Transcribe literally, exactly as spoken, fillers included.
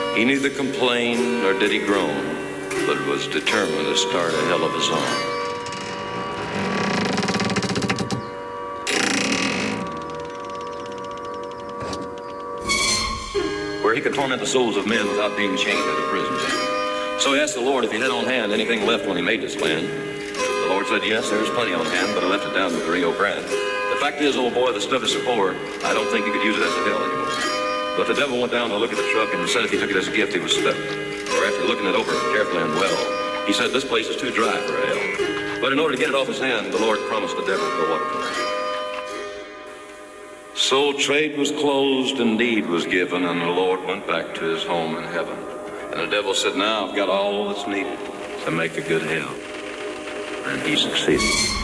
He neither complained nor did he groan, but was determined to start a hell of his own. Where he could torment the souls of men without being chained at a prison. So he asked the Lord if he had on hand anything left when he made this land. The Lord said, yes, there's plenty on hand, but I left it down at the Rio Grande. The fact is, old boy, the stuff is so poor, I don't think you could use it as a hell anymore. But the devil went down to look at the truck and said if he took it as a gift, he was stuck. Or after looking it over carefully and well, he said this place is too dry for a hell. But in order to get it off his hand, the Lord promised the devil the water for him. So trade was closed and deed was given, and the Lord went back to his home in heaven. And the devil said, now I've got all that's needed to make a good hell. And he succeeded.